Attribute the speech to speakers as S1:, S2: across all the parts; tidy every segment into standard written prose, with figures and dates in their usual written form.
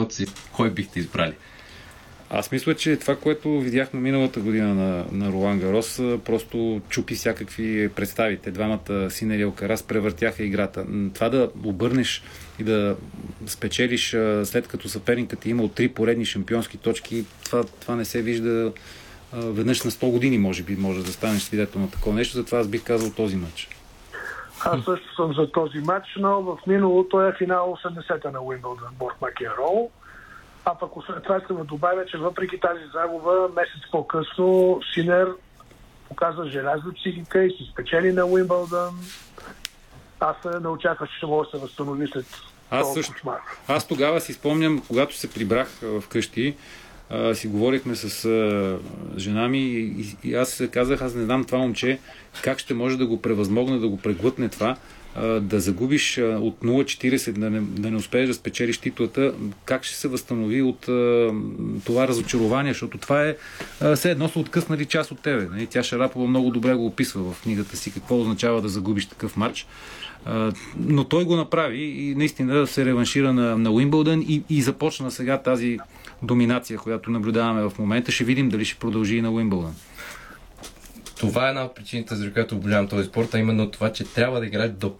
S1: живота си, кой бихте избрали?
S2: Аз мисля, че това, което видяхме миналата година на Ролан Гарос, просто чупи всякакви представи. Те двамата Синер и Алкарас превъртяха играта. Това да обърнеш и да спечелиш след като съперникът ти имал 3 поредни шампионски точки, това не се вижда веднъж на 100 години, може да станеш свидетел на такова нещо. Затова аз бих казал този матч.
S3: Аз също съм за този матч, но в миналото е финал 80-та на Уимбълдън, Борт Макенрол. А пък освен това искам да добавя, че въпреки тази загуба, месец по-късно Синер показва желязна психика и си спечели на Уимбълдън. Аз не очаквах, че ще мога да се възстанови след този кошмар.
S2: Аз тогава си спомням, когато се прибрах вкъщи, си говорихме с жена ми и аз казах, аз не знам това момче как ще може да го превъзмогне, да го преглътне това, да загубиш от 0-40, да не успееш да спечелиш титлата, как ще се възстанови от това разочарование, защото това е все едно са откъснали част от тебе. Нали? Тя Шарапова много добре го описва в книгата си, какво означава да загубиш такъв матч. Но той го направи и наистина се реваншира на Уимбълдън и започна сега тази доминация, която наблюдаваме в момента. Ще видим дали ще продължи и на Уимбълдън.
S1: Това е една от причините, за която обожавам този спорт, а именно това, че трябва да играеш до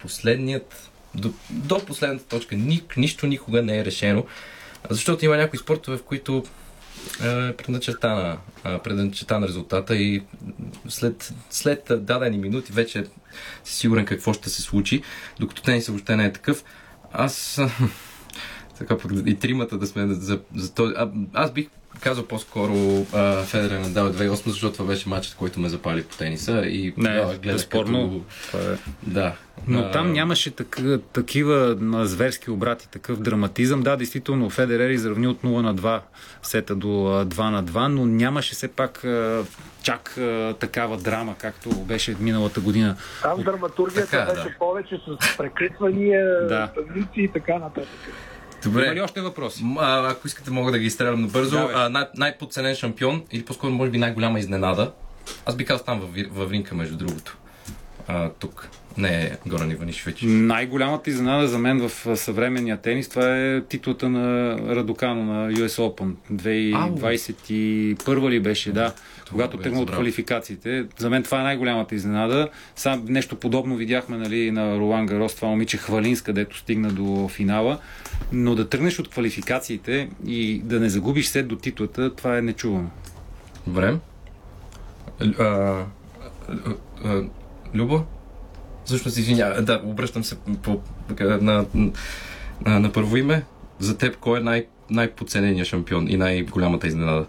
S1: последната точка. Нищо никога не е решено, защото има някои спортове, в които е предначертана резултата и след дадени минути вече си сигурен какво ще се случи, докато тенисът въобще не е такъв. Аз така и тримата да сме за този... Аз бих казал по-скоро Федерер Надал 2008, защото това беше матчът, който ме запали по тениса и гледах като... Да.
S2: Но там нямаше такива зверски обрати, такъв драматизъм. Да, действително Федерер изравни от 0-2 сета до 2-2, но нямаше все пак чак такава драма, както беше миналата година.
S3: Там драматургията беше повече с прекъсвания, таблици и така нататък.
S1: Добре.
S2: Има ли още въпроси?
S1: Ако искате, мога да ги изстрелям набързо. Най-подценен шампион или по-скоро може би най-голяма изненада. Аз би казал там във Ринка, между другото. Тук. Не е Горан Иванишвич.
S2: Най-голямата изненада за мен в съвременния тенис, това е титлата на Радокано на US Open. 2021 ли беше, да. Когато тръгна от квалификациите. За мен това е най-голямата изненада. Сам нещо подобно видяхме, нали, на Ролан Гарос, това момиче Хвалинс, където стигна до финала. Но да тръгнеш от квалификациите и да не загубиш сет до титлата, това е нечувано.
S1: Добре. Любо? Всъщност, извиня, да, обръщам се на първо име. За теб, кой е най-подцененият шампион и най-голямата изненада?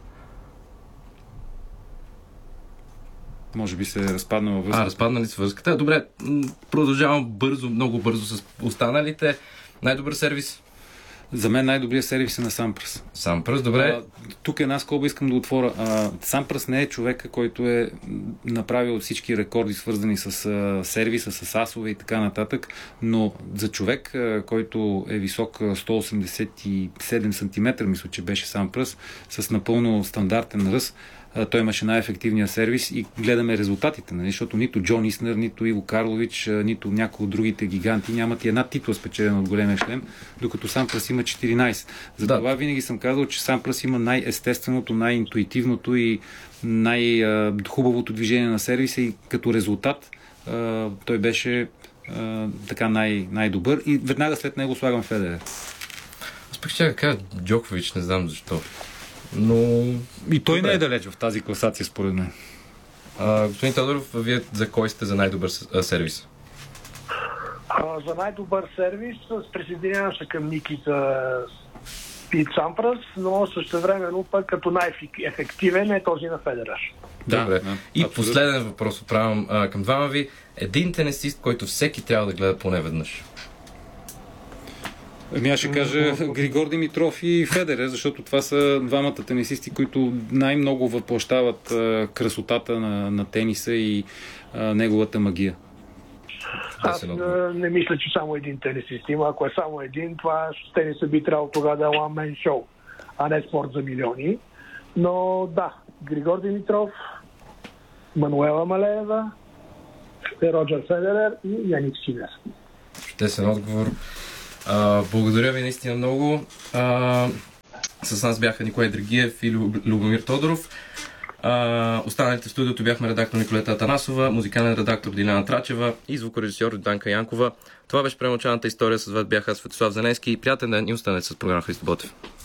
S2: Може би се е разпаднала връзката.
S1: Разпаднали се връзката. Добре, продължавам много бързо с останалите. Най-добър сервис?
S2: За мен най-добрият сервис е на Сампрас.
S1: Сампрас, добре.
S2: Тук една скоба искам да отворя. Сампрас не е човека, който е направил всички рекорди, свързани с сервиса, с асове и така нататък, но за човек, който е висок 187 см, мисля, че беше Сампрас, с напълно стандартен ръст, той имаше най-ефективния сервис и гледаме резултатите, нали? Защото нито Джон Иснер, нито Иво Карлович, нито някои от другите гиганти нямат и една титла спечелена от големия шлем, докато Сампрас има 14. Затова винаги съм казал, че Сампрас има най-естественото, най-интуитивното и най-хубавото движение на сервиса и като резултат той беше така най-добър и веднага след него слагам Федерер.
S1: Аз пък ще кажа Джокович, не знам защо. Но...
S2: И той не е далеч в тази класация, според мен.
S1: Господин Тодоров, вие за кой сте за най-добър сервис?
S3: За най-добър сервис присъединявам се към Никита Пит Сампрас, но същевременно пък като най-ефективен е този на Федерер.
S1: Добре. И последен въпрос отправям към двама ви. Един тенисист, който всеки трябва да гледа поне веднъж.
S2: Аз ще кажа Григор Димитров и Федерер, защото това са двамата тенисисти, които най-много въплъщават красотата на тениса и неговата магия.
S3: Аз не мисля, че само един тенисист има. Ако е само един, това тениса би трябвало тогава да е one-man show, а не спорт за милиони. Но да, Григор Димитров, Мануела Малеева, Роджер Федерер и Яник Синер.
S1: Чудесен отговор. Благодаря ви наистина много. С нас бяха Николай Драгиев и Любомир Тодоров. Останалите в студиото бяхме редактор Николета Атанасова, музикален редактор Диляна Трачева и звукорежисьор Данка Янкова. Това беше премълчаната история. С вас бяха Светослав Занески. Приятен ден и останете с програма Христо Ботев.